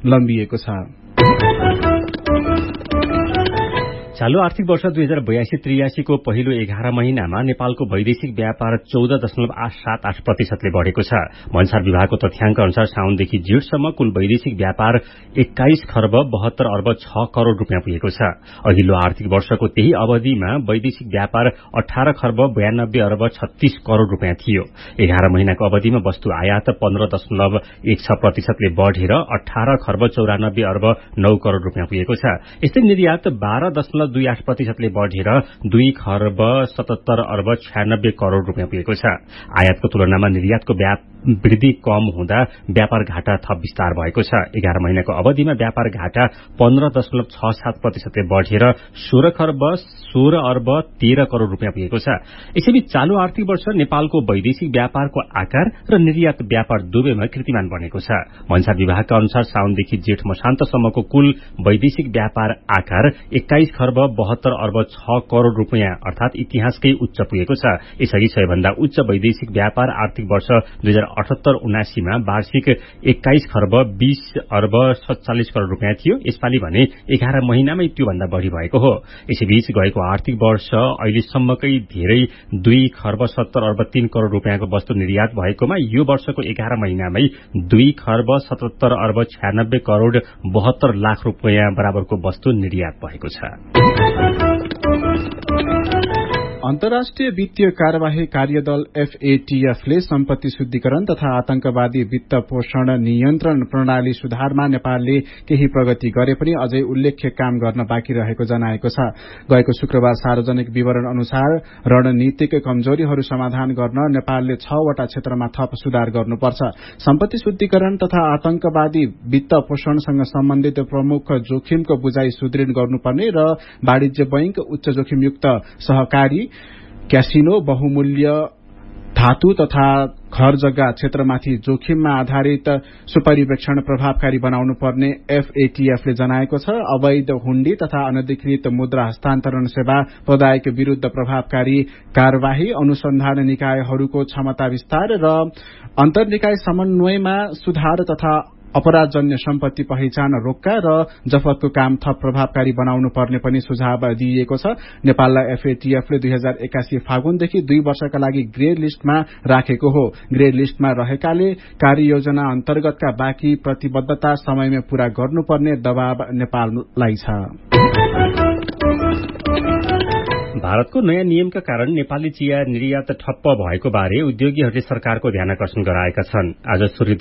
लम्बिएको छ। चालू आर्थिक वर्ष 2082-83 को पहिलो 11 महिनामा नेपालको वैदेशिक व्यापार 14.78% बढ़ेको छ। भन्सार विभागको तथ्याङ्क अनुसार साउनदेखि जेठसम्म कुल वैदेशिक व्यापार 21 खर्ब 72 अर्ब 6 करोड़ रुपियाँ पुगेको छ। अघिल्लो आर्थिक वर्षको त्यही अवधिमा वैदेशिक व्यापार 18 खर्ब 92 अर्ब 36 करोड़ रुपियाँ थियो। 11 महिनाको अवधिमा वस्तु आयात 15.16% ले बढ़ेर 18 खर्ब 94 अर्ब 9 करोड़ रुपियाँ पुगेको छ। यस्तै निर्यात 12.28% ले बढ़ेर 2 खर्ब 77 अर्ब 96 करोड़ रुपियाँ पुगेको छ। आयातको तुलनामा निर्यातको वृद्धि कम हुँदा व्यापार घाटा थप विस्तार भएको छ। 11 महिनाको अवधिमा व्यापार घाटा 15.67% ले बढ़ेर 16 खर्ब 16 अर्ब 13 करोड़ रुपियाँ पुगेको छ। यसैबीच चालू आर्थिक वर्ष नेपालको वैदेशिक व्यापारको आकार र निर्यात व्यापार दुवैमा कीर्तिमान बनेको छ। भन्सार विभागका अनुसार साउनदेखि जेठ मसान्तसम्मको कुल वैदेशिक व्यापार आकार 21 खर्ब 72 अर्ब 6 करोड़ रुपियाँ अर्थात इतिहासकै उच्च पुगेको छ। यसअघि सबैभन्दा उच्च वैदेशिक व्यापार आर्थिक वर्ष 2078-79 मा वार्षिक 21 खर्ब 20 अर्ब 47 करोड़ रुपियाँ थियो। यसपालि भने 11 महिनामै त्योभन्दा बढ़ी भएको हो। यसैबीच गएको आर्थिक वर्ष अहिलेसम्मकै धेरै 2 खर्ब 70 अर्ब 3 करोड़ रुपियाँको वस्तु निर्यात भएकोमा यो वर्षको 11 महिनामै 2 खर्ब 77 अर्ब 96 करोड़ 72 लाख रुपियाँ बराबरको वस्तु निर्यात भएको छ। अन्तर्राष्ट्रिय वित्तीय कार्यवाही कार्यदल FATF ले सम्पत्ति शुद्धिकरण तथा आतंकवादी वित्त पोषण नियन्त्रण प्रणाली सुधारमा नेपालले केही प्रगति गरे पनि अझै उल्लेख्य काम गर्न बाँकी रहेको जनाएको छ। गएको शुक्रबार सार्वजनिक विवरण अनुसार रणनीतिक कमजोरीहरू समाधान गर्न नेपालले 6 वटा क्षेत्रमा थप सुधार गर्नुपर्छ। सम्पत्ति शुद्धिकरण तथा आतंकवादी वित्त पोषणसँग सम्बन्धित प्रमुख जोखिमको बुझाइ सुदृढ गर्नुपर्ने र वाणिज्य बैंक, उच्च जोखिमयुक्त सहकारी, क्यासिनो, बहुमूल्य धातु तथा घर जग्गा क्षेत्रमाथि जोखिममा आधारित सुपरिवेक्षण प्रभावकारी बनाउनु पर्ने FATF ले जनाएको छ। अवैध हुण्डी तथा अनधिकृत मुद्रा हस्तान्तरण सेवा प्रदायक विरूद्ध प्रभावकारी कार्यवाही, अनुसन्धान निकायहरूको क्षमता विस्तार र अन्तर्निकाय समन्वयमा सुधार तथा अपराधजन्य सम्पत्ति पहिचान, रोक्का र जफतको काम थप प्रभावकारी बनाउनु पर्ने पनि सुझाव दिइएको छ। नेपाललाई FATF ले 2081 फागुनदेखि 2 वर्षका लागि ग्रे लिस्टमा राखेको हो। ग्रे लिस्टमा रहेकाले कार्ययोजना अन्तर्गतका बाँकी प्रतिबद्धता समयमै पूरा गर्नुपर्ने दबाव नेपाललाई छ। भारतको नयाँ नियमका कारण नेपाली चिया निर्यात ठप्प भएको बारे उद्योगीहरूले सरकारको ध्यानकर्षण गराएका छन्। आज सूर्य